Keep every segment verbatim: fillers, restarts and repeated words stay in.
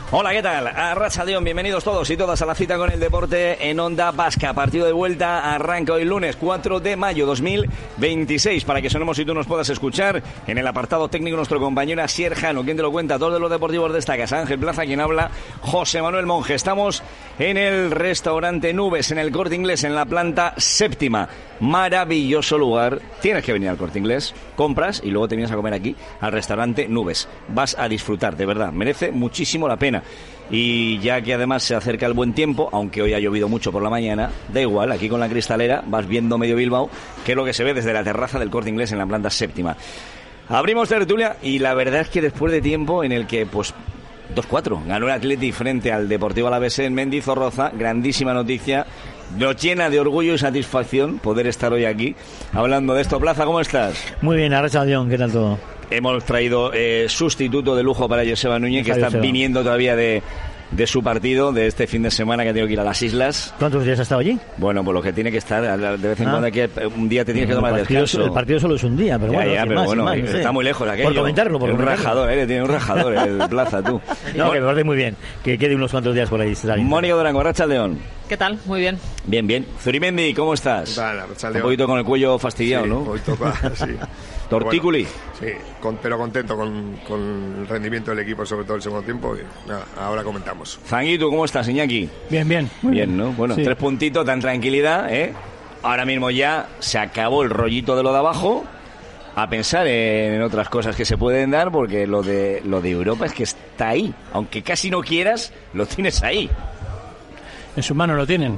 Hola, ¿qué tal? Arratsaldeon, bienvenidos todos y todas a la cita con el deporte en Onda Vasca. Partido de vuelta arranca hoy lunes cuatro de mayo dos mil veintiséis. Para que sonemos y tú nos puedas escuchar, en el apartado técnico nuestro compañero Asier Jano. ¿Quién te lo cuenta? Dos de los deportivos de esta casa. Ángel Plaza, quien habla, José Manuel Monge. Estamos en el restaurante Nubes, en el Corte Inglés, en la planta séptima. Maravilloso lugar. Tienes que venir al Corte Inglés, compras y luego te vienes a comer aquí al restaurante Nubes. Vas a disfrutar, de verdad. Merece muchísimo la pena. Y ya que además se acerca el buen tiempo, aunque hoy ha llovido mucho por la mañana, da igual, aquí con la cristalera vas viendo medio Bilbao, que es lo que se ve desde la terraza del Corte Inglés en la planta séptima. Abrimos tertulia y la verdad es que después de tiempo en el que, pues, dos cuatro, ganó el Athletic frente al Deportivo Alavés en Mendizorroza, grandísima noticia, nos llena de orgullo y satisfacción poder estar hoy aquí hablando de esto. Plaza, ¿cómo estás? Muy bien, Arratsaldeon, ¿qué tal todo? Hemos traído eh, sustituto de lujo para Joseba Núñez, que está Joseba. viniendo todavía de, de su partido, de este fin de semana que ha tenido que ir a las islas. ¿Cuántos días ha estado allí? Bueno, pues lo que tiene que estar, de vez en ah. cuando hay que, un día te tienes que tomar el descanso. El partido solo es un día, pero ya, bueno, ya, pero más, bueno más, no sé. Está muy lejos aquello. Por comentarlo, por un comentarlo. rajador, eh, tiene un rajador el Plaza, tú. No, que me parece muy bien, que quede unos cuantos días por ahí. Mónica Durango, Arratsaldeon. ¿Qué tal? Muy bien. Bien, bien. Zurimendi, ¿cómo estás? Vale, un poquito con el cuello fastidiado, sí, ¿no? Hoy toca, sí. Tortículi. Bueno, sí, con, pero contento con, con el rendimiento del equipo, sobre todo el segundo tiempo. Y nada, ahora comentamos. Zanguito, ¿cómo estás, Iñaki? Bien, bien. Bien, bien, ¿no? Bueno, sí. Tres puntitos, tan tranquilidad, ¿eh? Ahora mismo ya se acabó el rollito de lo de abajo. A pensar en otras cosas que se pueden dar, porque lo de lo de Europa es que está ahí. Aunque casi no quieras, lo tienes ahí. En sus manos lo tienen.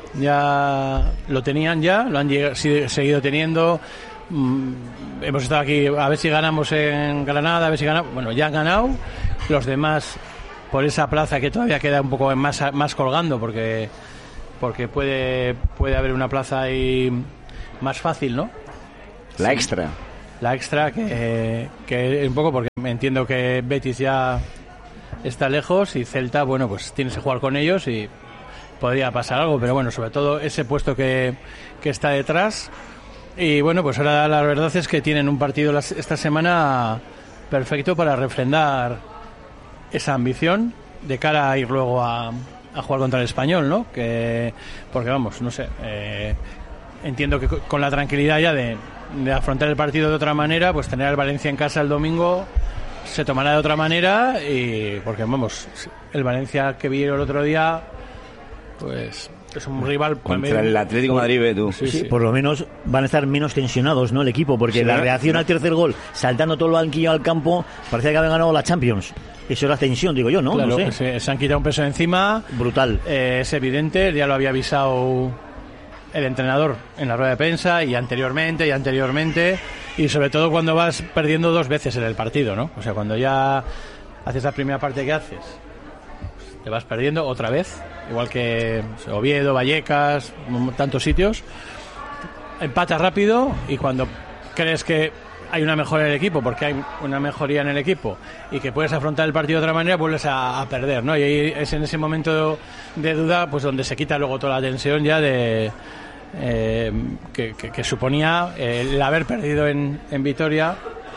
Ya lo tenían ya, lo han lleg- seguido teniendo. Mm, hemos estado aquí a ver si ganamos en Granada, a ver si ganamos. Bueno, ya han ganado. Los demás por esa plaza que todavía queda un poco más más colgando, porque porque puede puede haber una plaza ahí más fácil, ¿no? La sí. extra. La extra que que un poco porque entiendo que Betis ya está lejos y Celta, bueno, pues tienes que jugar con ellos y podría pasar algo, pero bueno, sobre todo ese puesto que, que está detrás. Y bueno, pues ahora la verdad es que tienen un partido las, esta semana perfecto para refrendar esa ambición de cara a ir luego a, a jugar contra el Español, ¿no? Que, porque vamos, no sé, eh, entiendo que con la tranquilidad ya de, de afrontar el partido de otra manera, pues tener al Valencia en casa el domingo se tomará de otra manera, y porque vamos, el Valencia que vi el otro día, pues es un rival contra el Atlético de Madrid, ¿eh, tú? Sí, sí, sí. Por lo menos van a estar menos tensionados, ¿no? El equipo, porque sí, la reacción al tercer gol, saltando todo el banquillo al campo, parecía que habían ganado la Champions. Eso era tensión, digo yo, ¿no? Claro, no sé. se, se han quitado un peso encima. Brutal. Eh, es evidente, ya lo había avisado el entrenador en la rueda de prensa y anteriormente y anteriormente, y sobre todo cuando vas perdiendo dos veces en el partido, ¿no? O sea, cuando ya haces la primera parte que haces, te vas perdiendo otra vez, igual que Oviedo, Vallecas, tantos sitios, empatas rápido y cuando crees que hay una mejora en el equipo, porque hay una mejoría en el equipo y que puedes afrontar el partido de otra manera, vuelves a, a perder, ¿no? Y ahí es en ese momento de duda pues donde se quita luego toda la tensión ya de eh, que, que, que suponía el haber perdido en, en Vitoria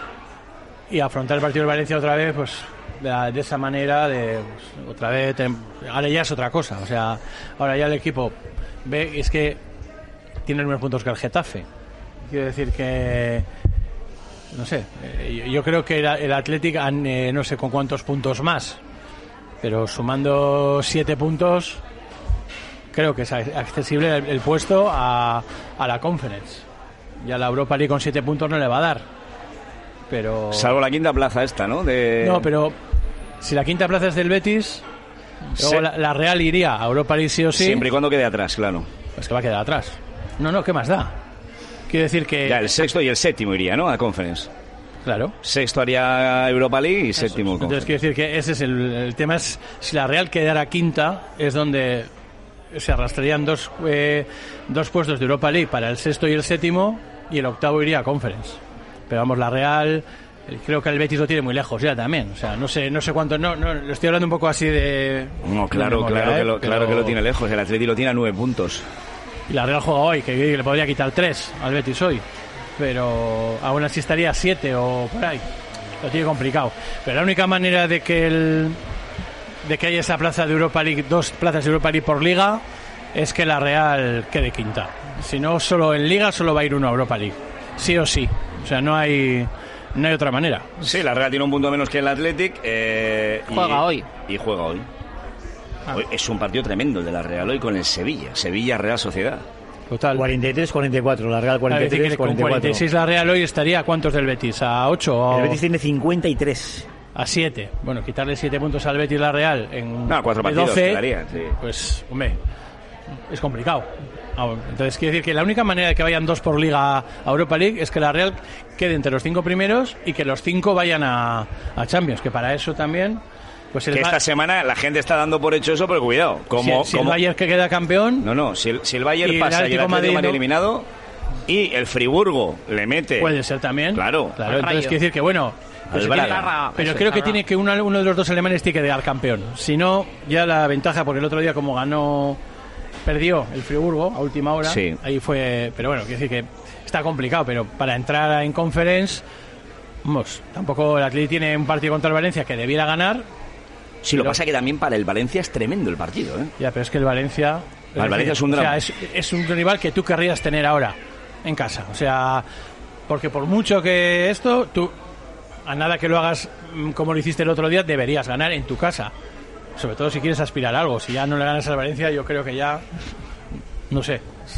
y afrontar el partido de Valencia otra vez, pues de, de esa manera, de pues, otra vez, te, ahora ya es otra cosa, o sea, ahora ya el equipo ve, es que tiene los mismos puntos que el Getafe. Quiero decir que no sé, eh, yo creo que el, el Athletic han, eh, no sé con cuántos puntos más, pero sumando siete puntos creo que es accesible el, el puesto a, a la Conference. Ya la Europa League con siete puntos no le va a dar, pero salvo la quinta plaza esta, ¿no? De... No, pero si la quinta plaza es del Betis, luego la, la Real iría a Europa League sí o sí. Siempre y cuando quede atrás, claro. Pues que va a quedar atrás. No, no, ¿qué más da? Quiero decir que... Ya, el sexto y el séptimo iría, ¿no? A Conference. Claro. Sexto haría Europa League y Eso. séptimo Conference. Entonces quiero decir que ese es el, el tema, es si la Real quedara quinta, es donde se arrastrarían dos, eh, dos puestos de Europa League para el sexto y el séptimo, y el octavo iría a Conference. Pero vamos, la Real, creo que el Betis lo tiene muy lejos ya también. O sea, no sé no sé cuánto, no, no, lo estoy hablando un poco así de... No, claro, de memoria, claro, ¿eh? que lo, Pero... claro que lo tiene lejos. El Atleti lo tiene a nueve puntos. Y la Real juega hoy, que le podría quitar tres al Betis hoy, pero aún así estaría siete o por ahí. Lo tiene complicado. Pero la única manera de que el de que haya esa plaza de Europa League, dos plazas de Europa League por liga, es que la Real quede quinta. Si no, solo en liga solo va a ir uno a Europa League, sí o sí. O sea, no hay no hay otra manera. Sí, la Real tiene un punto menos que el Athletic. Eh, juega y, hoy. Y juega hoy. Ah. Hoy. Es un partido tremendo el de la Real hoy con el Sevilla. Sevilla-Real Sociedad. Total. cuarenta y tres cuarenta y cuatro, la Real cuarenta y tres cuarenta y cuatro. Con cuarenta y seis la Real hoy estaría, ¿a cuántos del Betis? ¿A ocho? O... El Betis tiene cincuenta y tres. A siete. Bueno, quitarle siete puntos al Betis la Real en no, cuatro partidos doce, quedaría, sí. Pues, hombre, es complicado. Entonces, quiere decir que la única manera de que vayan dos por liga a Europa League es que la Real quede entre los cinco primeros y que los cinco vayan a, a Champions, que para eso también... Pues el que esta ba- semana la gente está dando por hecho eso, pero cuidado. Como, si, si como... el Bayern que queda campeón... No, no, si el, si el Bayern y pasa el y el Atlético Atlético Madrid, eliminado y el Friburgo le mete... Puede ser también. Claro. Claro, entonces quiere decir que, bueno... Pues Al tiene- Braga. pero Eso, creo que Braga. tiene que uno, uno de los dos alemanes tiene que quedar campeón. Si no, ya la ventaja, porque el otro día como ganó, perdió el Friburgo a última hora, Sí. ahí fue... Pero bueno, quiere decir que está complicado, pero para entrar en Conference, vamos, tampoco el Atlético tiene un partido contra el Valencia que debiera ganar. Sí, lo pero- pasa que también para el Valencia es tremendo el partido, ¿eh? Ya, pero es que el Valencia... El Valencia es un o sea, drama. es, es un rival que tú querrías tener ahora en casa. O sea, porque por mucho que esto, tú, a nada que lo hagas mm, como lo hiciste el otro día, deberías ganar en tu casa. Sobre todo si quieres aspirar a algo. Si ya no le ganas al Valencia, yo creo que ya... No sé.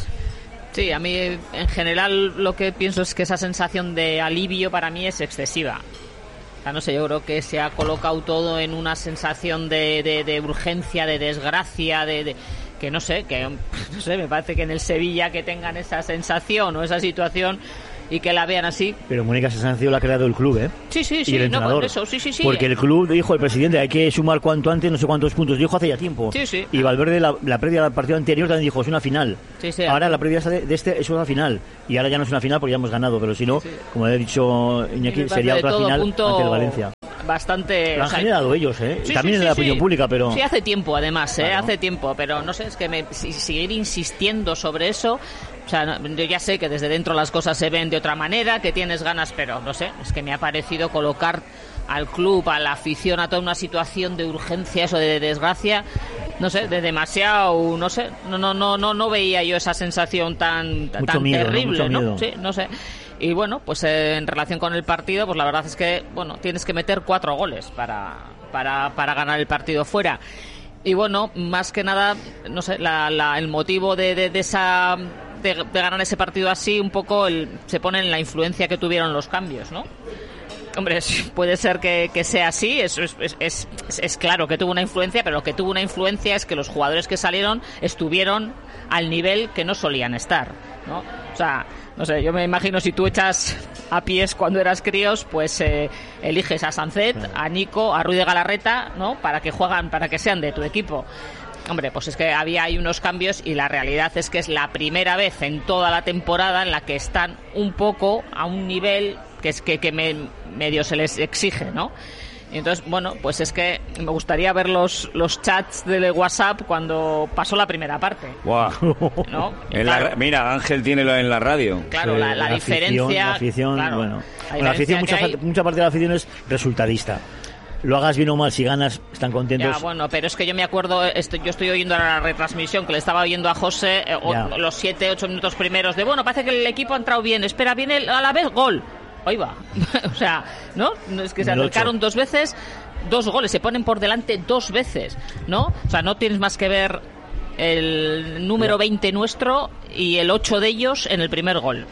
Sí, a mí en general lo que pienso es que esa sensación de alivio para mí es excesiva. O sea, no sé, yo creo que se ha colocado todo en una sensación de, de, de urgencia, de desgracia, de, de que no sé, que no sé, me parece que en el Sevilla que tengan esa sensación o esa situación y que la vean así. Pero Mónica Sancio la ha creado el club, ¿eh? Sí, sí, Y sí, el no, entrenador. por eso, sí, sí, sí. Porque el club dijo, el presidente, hay que sumar cuanto antes, no sé cuántos puntos. Dijo hace ya tiempo. Sí, sí. Y Valverde, la, la previa del partido anterior, también dijo, es una final. Sí, sí. Ahora la previa de este es una final. Y ahora ya no es una final porque ya hemos ganado. Pero si no, Sí. como ha dicho Y Iñaki, me parece sería de otra todo final punto ante el Valencia. Bastante... Lo han o sea, generado ellos, ¿eh? Sí, También sí, en sí, la opinión sí. pública, pero... Sí, hace tiempo, además, ¿eh? Claro. Hace tiempo, pero no sé, es que me, si- seguir insistiendo sobre eso... O sea, no- yo ya sé que desde dentro las cosas se ven de otra manera, que tienes ganas, pero no sé, es que me ha parecido colocar al club, a la afición, a toda una situación de urgencia, eso de desgracia, no sé, de demasiado, no sé, no no no no no veía yo esa sensación tan Mucho tan miedo, ¿no? terrible, Mucho ¿no? miedo. Sí, no sé. Y bueno, pues eh, en relación con el partido, pues la verdad es que, bueno, tienes que meter cuatro goles para para para ganar el partido fuera. Y bueno, más que nada, no sé, la, la, el motivo de, de, de esa de, de ganar ese partido así, un poco el, se pone en la influencia que tuvieron los cambios, ¿no? Hombre, es- puede ser que, que sea así, es, es, es, es, es claro que tuvo una influencia, pero lo que tuvo una influencia es que los jugadores que salieron estuvieron al nivel que no solían estar, ¿no? O sea, no sé, yo me imagino si tú echas a pies cuando eras críos, pues eh, eliges a Sancet, a Nico, a Ruiz de Galarreta, ¿no? Para que juegan, para que sean de tu equipo. Hombre, pues es que había ahí unos cambios y la realidad es que es la primera vez en toda la temporada en la que están un poco a un nivel que es que, que me, medio se les exige, ¿no? Y entonces, bueno, pues es que me gustaría ver los, los chats de WhatsApp cuando pasó la primera parte, Guau. ¿no? En la Claro. ra- mira, Ángel tiene lo en la radio. Claro, Sí, la, la afición, diferencia... la afición, claro, bueno. la Bueno, la afición, diferencia mucha, que hay- fa- mucha parte de la afición es resultadista. Lo hagas bien o mal, si ganas, están contentos. Ya, bueno, pero es que yo me acuerdo, esto, yo estoy oyendo ahora la retransmisión que le estaba oyendo a José eh, o- Ya. los siete, ocho minutos primeros de, bueno, parece que el equipo ha entrado bien, espera, viene el- a la vez, gol. Ahí va. O sea, ¿no? No es que se En el acercaron ocho. dos veces, dos goles, se ponen por delante dos veces, ¿no? O sea, no tienes más que ver el número veinte nuestro y el ocho de ellos en el primer gol.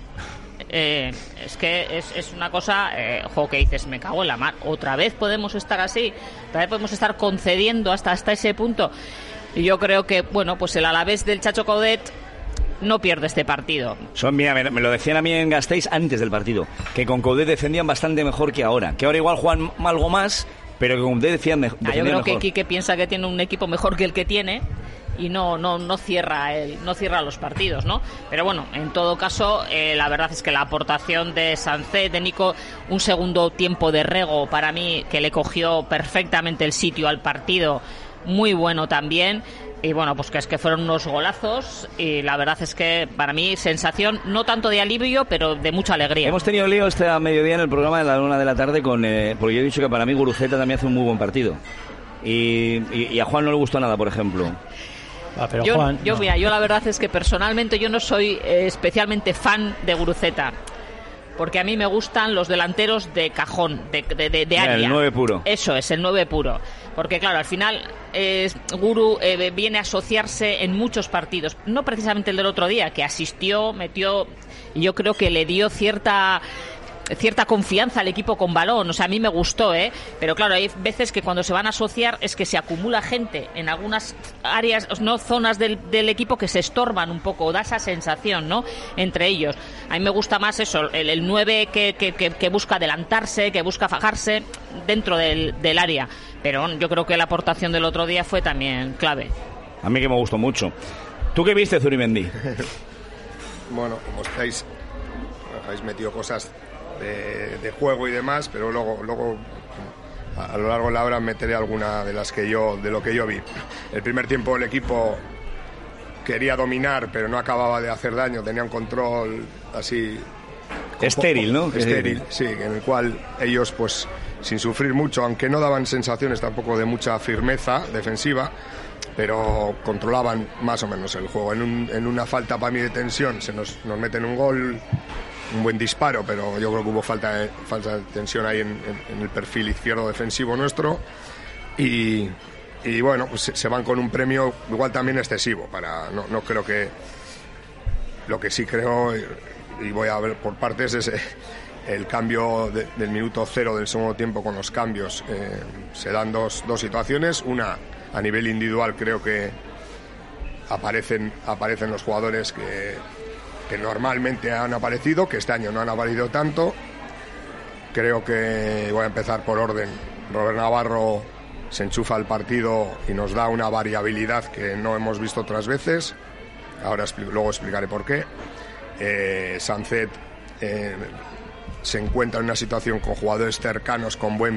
Eh, es que es, es una cosa, eh, jo, que dices, me cago en la mar, otra vez podemos estar así, otra vez podemos estar concediendo hasta, hasta ese punto. Y yo creo que, bueno, pues el Alavés del Chacho Coudet no pierde este partido. Son, mira, me, me lo decían a mí en Gasteiz antes del partido, que con Coudet defendían bastante mejor que ahora, que ahora igual juegan algo más, pero que con Coudet decían me- Ah, yo defendían creo mejor. que Quique piensa que tiene un equipo mejor que el que tiene y no no no cierra el, no cierra los partidos, ¿no? Pero bueno, en todo caso, eh, la verdad es que la aportación de Sancet, de Nico, un segundo tiempo de Rego para mí que le cogió perfectamente el sitio al partido, muy bueno también. Y bueno, pues que es que fueron unos golazos y la verdad es que para mí sensación no tanto de alivio, pero de mucha alegría. Hemos tenido lío este mediodía en el programa de la una de la tarde con, eh, porque yo he dicho que para mí Guruceta también hace un muy buen partido. y, y, y a Juan no le gustó nada, por ejemplo. Ah, pero yo, Juan, yo no. mira, yo la verdad es que personalmente yo no soy eh, especialmente fan de Guruceta. Porque a mí me gustan los delanteros de cajón, de, de, de, de área. El nueve puro. Eso es, el nueve puro. Porque claro, al final eh, Guru eh, viene a asociarse en muchos partidos. No precisamente el del otro día, que asistió, metió, y yo creo que le dio cierta... cierta confianza al equipo con balón, o sea, a mí me gustó, ¿eh? Pero claro, hay veces que cuando se van a asociar es que se acumula gente en algunas áreas, no zonas del, del equipo que se estorban un poco, da esa sensación, ¿no? Entre ellos. A mí me gusta más eso, el, el nueve que, que, que, que busca adelantarse, que busca fajarse dentro del, del área. Pero yo creo que la aportación del otro día fue también clave. A mí que me gustó mucho. ¿Tú qué viste, Zubimendi? Bueno, como estáis, habéis metido cosas De, de juego y demás, pero luego luego a, a lo largo de la hora meteré alguna de las que yo de lo que yo vi. El primer tiempo el equipo quería dominar, pero no acababa de hacer daño, tenía un control así estéril, ¿no? Estéril, sí, en el cual ellos pues sin sufrir mucho, aunque no daban sensaciones tampoco de mucha firmeza defensiva, pero controlaban más o menos el juego. En, un, en una falta para mí de tensión se nos, nos meten un gol, un buen disparo, pero yo creo que hubo falta de, falta de tensión ahí en, en, en el perfil izquierdo defensivo nuestro y, y bueno, pues se, se van con un premio igual también excesivo. Para no, no creo que... Lo que sí creo, y voy a ver por partes, es el cambio de, del minuto cero del segundo tiempo con los cambios. Eh, se dan dos, dos situaciones, una a nivel individual creo que aparecen, aparecen los jugadores que... que normalmente han aparecido, que este año no han aparecido tanto. Creo que voy a empezar por orden. Robert Navarro se enchufa al partido y nos da una variabilidad que no hemos visto otras veces. Ahora luego explicaré por qué. Eh, Sancet eh, se encuentra en una situación con jugadores cercanos, con buen